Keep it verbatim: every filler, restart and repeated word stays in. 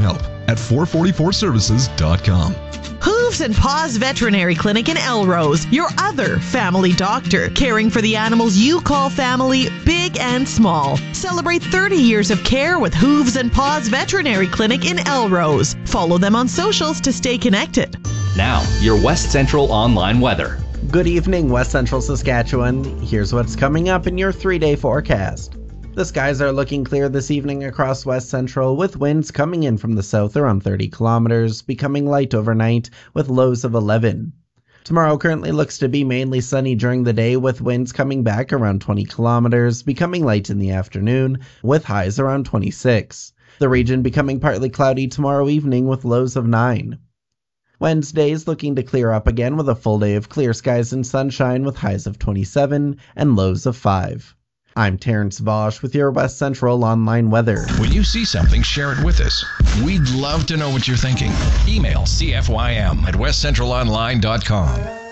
help at four forty-four services dot com. Hooves and Paws Veterinary Clinic in Elrose, your other family doctor, caring for the animals you call family, big and small. Celebrate thirty years of care with Hooves and Paws Veterinary Clinic in Elrose. Follow them on socials to stay connected. Now, your West Central online weather. Good evening, West Central Saskatchewan. Here's what's coming up in your three-day forecast. The skies are looking clear this evening across West Central, with winds coming in from the south around thirty kilometers, becoming light overnight with lows of eleven. Tomorrow currently looks to be mainly sunny during the day, with winds coming back around twenty kilometers, becoming light in the afternoon, with highs around twenty-six. The region becoming partly cloudy tomorrow evening with lows of nine. Wednesday's looking to clear up again with a full day of clear skies and sunshine with highs of twenty-seven and lows of five. I'm Terrence Vosch with your West Central online weather. When you see something, share it with us. We'd love to know what you're thinking. Email C F Y M at west central online dot com.